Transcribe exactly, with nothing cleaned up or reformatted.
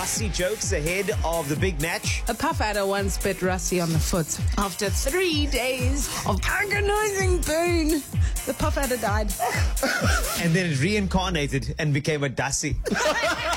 Rusty jokes ahead of the big match. A puff adder once bit Rusty on the foot. After three days of agonizing pain, the puff adder died. And then it reincarnated and became a Dassie.